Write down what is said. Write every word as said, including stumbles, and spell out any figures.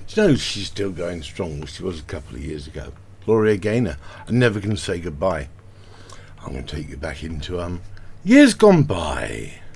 Do you know she's still going strong? She was a couple of years ago. Gloria Gaynor. I'm never going to say goodbye. I'm going to take you back into um years gone by.